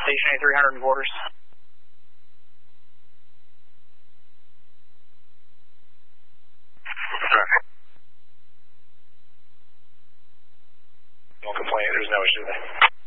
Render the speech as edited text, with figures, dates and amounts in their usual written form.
Station A300 and quarters. Traffic. No complaint, there's no issue there.